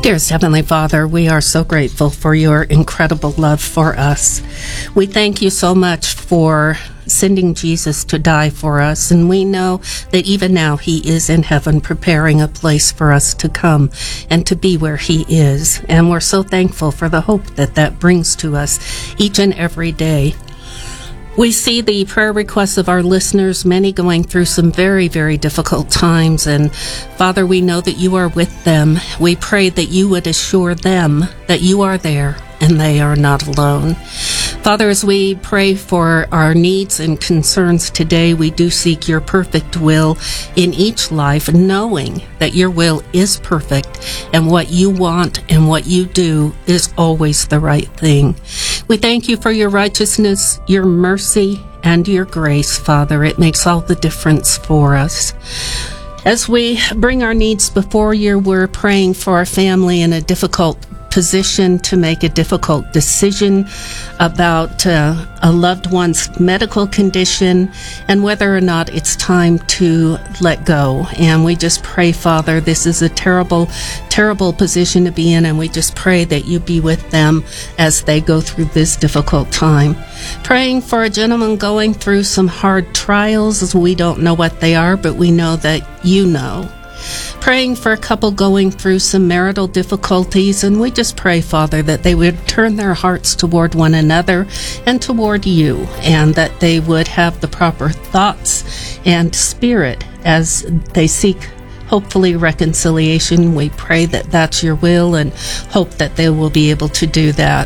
Dearest Heavenly Father, we are so grateful for your incredible love for us. We thank you so much for sending Jesus to die for us, and we know that even now he is in heaven preparing a place for us to come and to be where he is. And we're so thankful for the hope that that brings to us each and every day. We see the prayer requests of our listeners, many going through some very, very difficult times. And Father, we know that you are with them. We pray that you would assure them that you are there and they are not alone. Father, as we pray for our needs and concerns today, we do seek your perfect will in each life, knowing that your will is perfect and what you want and what you do is always the right thing. We thank you for your righteousness, your mercy, and your grace, Father. It makes all the difference for us. As we bring our needs before you, we're praying for our family in a difficult position to make a difficult decision about a loved one's medical condition and whether or not it's time to let go. And we just pray, Father, this is a terrible, terrible position to be in, and we just pray that you be with them as they go through this difficult time. Praying for a gentleman going through some hard trials. We don't know what they are, but we know that you know. Praying for a couple going through some marital difficulties, and we just pray, Father, that they would turn their hearts toward one another and toward you, and that they would have the proper thoughts and spirit as they seek, hopefully, reconciliation. We pray that that's your will and hope that they will be able to do that.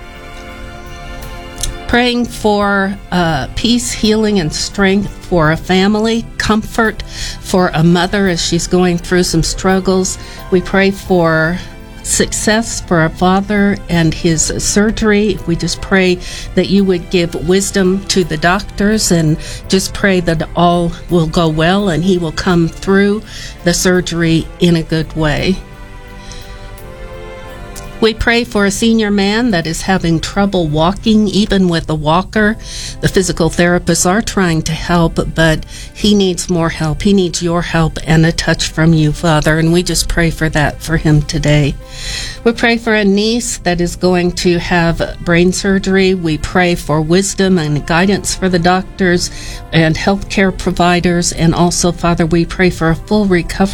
Praying for peace, healing, and strength for a family, comfort for a mother as she's going through some struggles. We pray for success for our father and his surgery. We just pray that you would give wisdom to the doctors, and just pray that all will go well and he will come through the surgery in a good way. We pray for a senior man that is having trouble walking, even with a walker. The physical therapists are trying to help, but he needs more help. He needs your help and a touch from you, Father, and we just pray for that for him today. We pray for a niece that is going to have brain surgery. We pray for wisdom and guidance for the doctors and healthcare providers, and also, Father, we pray for a full recovery